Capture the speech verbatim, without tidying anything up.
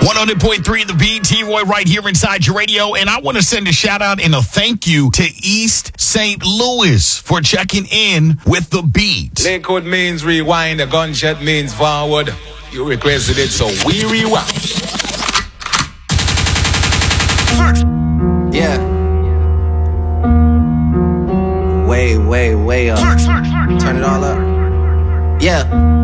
one hundred point three The Beat, T-Roy right here inside your radio. And I want to send a shout out and a thank you to East Saint Louis for checking in with The Beat. Lakewood means rewind, a gunshot means forward. You requested it, so we rewind. Yeah. Way, way, way up. Turn it all up. Yeah.